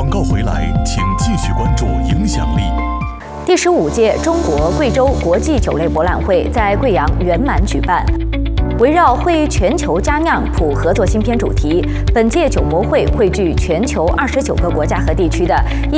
广告回来，请继续关注影响力。 第15届中国贵州国际酒类博览会在贵阳圆满举办。围绕为全球佳酿谱合作新篇主题，本届酒博会汇聚全球29个国家和地区的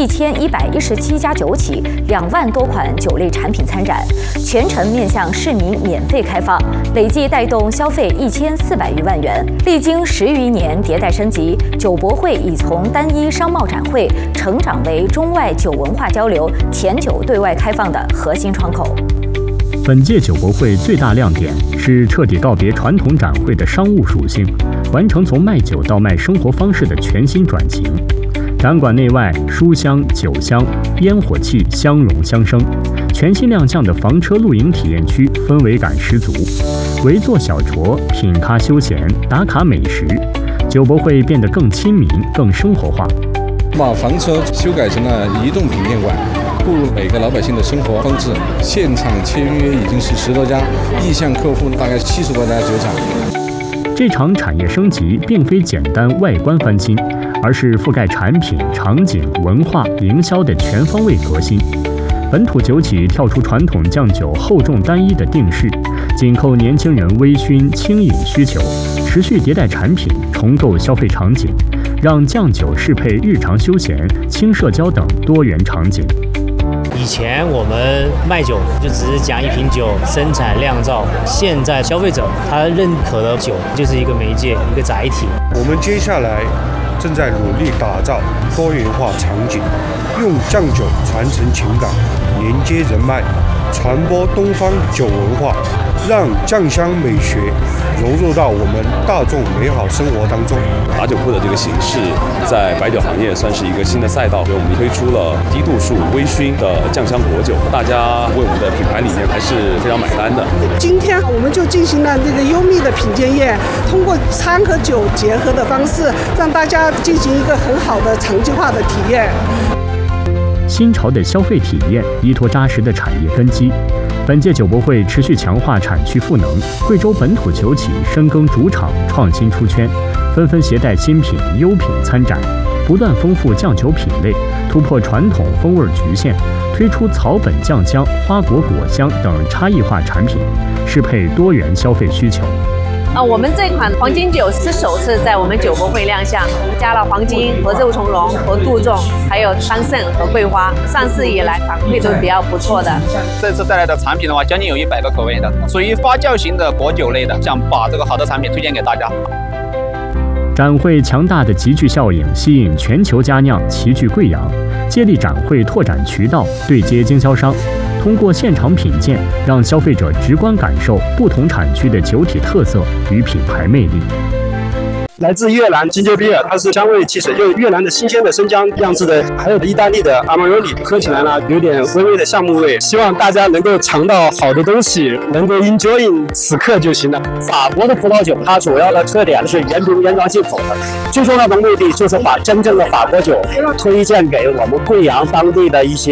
1117家酒企，2万多款酒类产品参展，全程面向市民免费开放，累计带动消费1400余万元。历经10余年迭代升级，酒博会已从单一商贸展会成长为中外酒文化交流、甜酒对外开放的核心窗口。 本届酒博会最大亮点是彻底告别传统展会的商务属性，完成从卖酒到卖生活方式的全新转型。展馆内外书香、酒香、烟火气相融相生，全新亮相的房车露营体验区氛围感十足，围坐小酌、品咖休闲、打卡美食，酒博会变得更亲民、更生活化。 把房车修改成了移动品店馆，步入每个老百姓的生活方式。现场签约已经是10多家，意向客户大概70多家酒厂。 这场产业升级并非简单外观翻新，而是覆盖产品、场景、文化、营销的全方位革新。本土酒企跳出传统酱酒厚重单一的定式，紧扣年轻人微醺轻饮需求，持续迭代产品，重构消费场景，让酱酒适配日常休闲、轻社交等多元场景。 以前我们卖酒就只是讲一瓶酒生产酿造，现在消费者他认可的酒就是一个媒介、一个载体。 我们接下来正在努力打造多元化场景，用酱酒传承情感，连接人脉，传播东方酒文化，让酱香美学融入到我们大众美好生活当中。 打酒铺的这个形式在白酒行业算是一个新的赛道，所以我们推出了低度数微醺的酱香果酒，大家为我们的品牌理念还是非常买单的。 今天我们就进行了这个优密的品鉴宴，通过餐和酒结合的方式，让大家进行一个很好的长期化的体验。 新潮的消费体验依托扎实的产业根基。本届酒博会持续强化产区赋能，贵州本土酒企深耕主场，创新出圈，纷纷携带新品、优品参展，不断丰富酱酒品类，突破传统风味局限，推出草本酱香、花果果香等差异化产品，适配多元消费需求。 我们这款黄金酒是首次在我们酒博会亮相，加了黄金和肉苁蓉和杜仲，还有桑葚和桂花，上市以来反馈都比较不错的。 这次带来的产品的话，将近有100个口味的，属于发酵型的果酒类的，想把这个好的产品推荐给大家。 展会强大的集聚效应吸引全球佳酿齐聚贵阳，借力展会拓展渠道，对接经销商。通过现场品鉴，让消费者直观感受不同产区的酒体特色与品牌魅力。 来自越南金桔比尔，它是香味汽水，就是越南的新鲜的生姜酿制的，还有意大利的阿玛罗里，喝起来呢有点微微的橡木味。希望大家能够尝到好的东西，能够 enjoy 此刻就行了。 法国的葡萄酒，它主要的特点是原瓶原装进口的，最重要的目的就是把真正的法国酒推荐给我们贵阳当地的一些